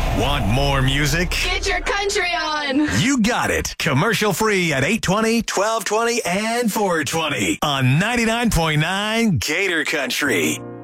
Want more music? Get your country on. You got it. Commercial free at 820, 1220, and 420 on 99.9 Gator Country.